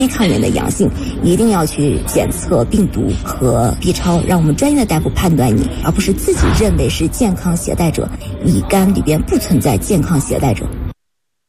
抗原的阳性，一定要去检测病毒和 B 超，让我们专业的大夫判断你，而不是自己认为是健康携带者，你肝里边不存在健康携带者。